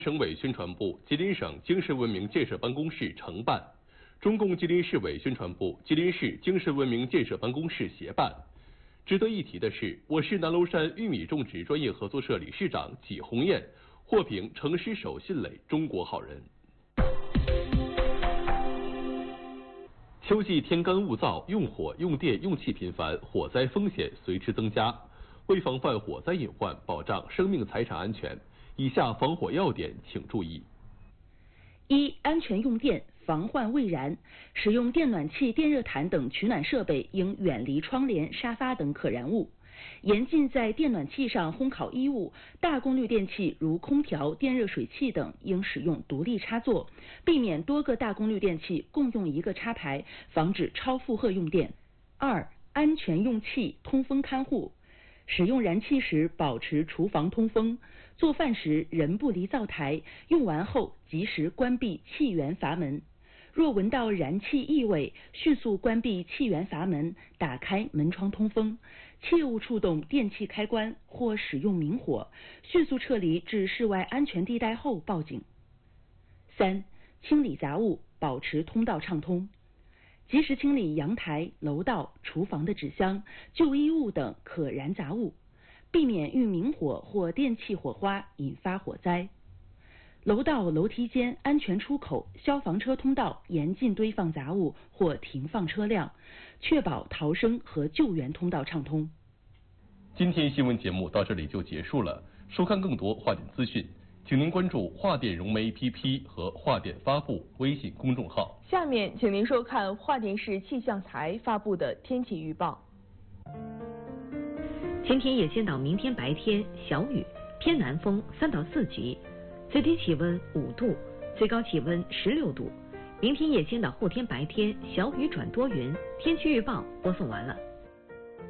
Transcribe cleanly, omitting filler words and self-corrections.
省委宣传部、吉林省精神文明建设办公室承办，中共吉林市委宣传部、吉林市精神文明建设办公室协办。值得一提的是，我市南娄山玉米种植专业合作社理事长纪红艳获评城市守信类中国好人。秋季天干物燥，用火、用电、用气频繁，火灾风险随之增加。为防范火灾隐患，保障生命财产安全，以下防火要点请注意： 一、安全用电，防患未然。使用电暖器、电热毯等取暖设备应远离窗帘、沙发等可燃物。严禁在电暖器上烘烤衣物。大功率电器如空调、电热水器等应使用独立插座，避免多个大功率电器共用一个插排，防止超负荷用电。二、安全用气，通风看护。使用燃气时保持厨房通风，做饭时人不离灶台，用完后及时关闭气源阀门。若闻到燃气异味，迅速关闭气源阀门，打开门窗通风，切勿触动电器开关或使用明火，迅速撤离至室外安全地带后报警。三、清理杂物，保持通道畅通。及时清理阳台、楼道、厨房的纸箱、旧衣物等可燃杂物，避免遇明火或电器火花引发火灾。楼道、楼梯间、安全出口、消防车通道严禁堆放杂物或停放车辆，确保逃生和救援通道畅通。 今天新闻节目到这里就结束了。收看更多华点资讯，请您关注华电融媒 APP 和华电发布微信公众号。 下面，请您收看华电市气象台发布的天气预报。 今天野仙岛明天白天小雨，偏南风3到4级，最低气温5度，最高气温16度。明天野仙岛后天白天小雨转多云。天气预报播送完了。